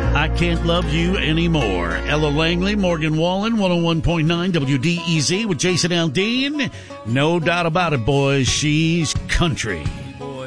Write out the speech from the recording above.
I Can't Love You Anymore. Ella Langley, Morgan Wallen, 101.9 WDEZ with Jason Aldean. No doubt about it, boys. She's country.